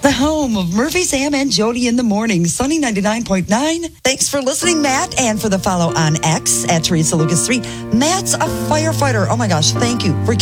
The home of Murphy, Sam, and Jody in the morning. Sunny 99.9. Thanks for listening, Matt, and for the follow on X at Teresa Lucas 3. Matt's a firefighter. Oh my gosh, thank you for keeping